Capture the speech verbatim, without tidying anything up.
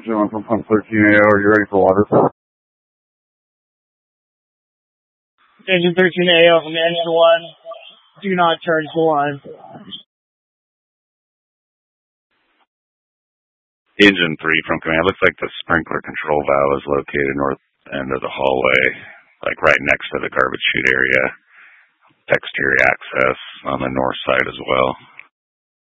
John from Pump thirteen A O. Are you ready for water? Engine thirteen A O from engine one. Do not charge the line. Engine three from command. Looks like the sprinkler control valve is located north end of the hallway, like right next to the garbage chute area. Exterior access on the north side as well.